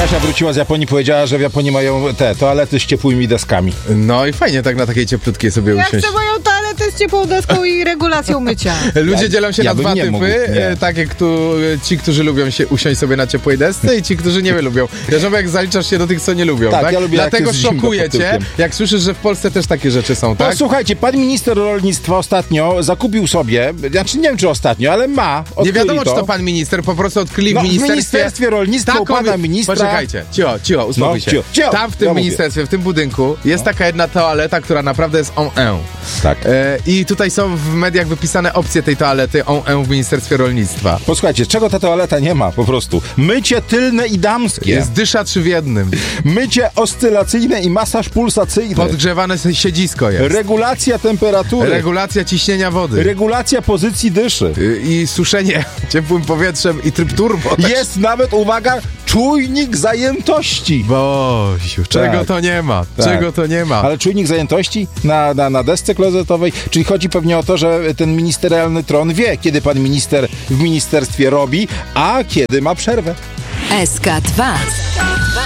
Kasia wróciła z Japonii, powiedziała, że w Japonii mają te toalety z ciepłymi deskami. No i fajnie tak na takiej cieplutkiej sobie Ja usiąść. chcę moją toaletę z ciepłą deską i regulacją mycia. Ludzie dzielą się na dwa nie typy, mógł, nie. tak jak ci, którzy lubią się usiąść sobie na ciepłej desce i ci, którzy nie lubią. Jak zaliczasz się do tych, co nie lubią, Tak, tak? ja lubię, jak Dlatego jest zimno szokuje pod cię, tyłkiem. jak słyszysz, że w Polsce też takie rzeczy są, No tak? słuchajcie, pan minister rolnictwa ostatnio zakupił sobie, znaczy nie wiem czy ostatnio, ale ma. Nie wiadomo, czy to pan minister, po prostu odkryli No, w ministerstwie rolnictwa u pana ministra. Poczekajcie, cicho, uspokój się. cicho. Tam w tym Ja mówię. ministerstwie, w tym budynku jest taka jedna toaleta, która naprawdę jest on-en. Tak. I tutaj są w mediach wypisane opcje tej toalety on-en w Ministerstwie Rolnictwa. Posłuchajcie, czego ta toaleta nie ma po prostu? Mycie tylne i damskie. Jest dysza 3 w 1. Mycie oscylacyjne i masaż pulsacyjny. Podgrzewane siedzisko jest. Regulacja temperatury. Regulacja ciśnienia wody. Regulacja pozycji dyszy. I suszenie ciepłym powietrzem i tryb turbo. Jest nawet, uwaga, czujnik zajętości. Boziu, czego to nie ma? Tak. Czego to nie ma? Ale czujnik zajętości na desce klozetowej? Czyli chodzi pewnie o to, że ten ministerialny tron wie, kiedy pan minister w ministerstwie robi, a kiedy ma przerwę. SK2